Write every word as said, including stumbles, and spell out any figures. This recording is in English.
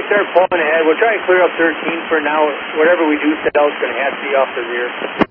start pulling ahead. We'll try and clear up thirteen for now. Whatever we do set out is going to have to be off the rear.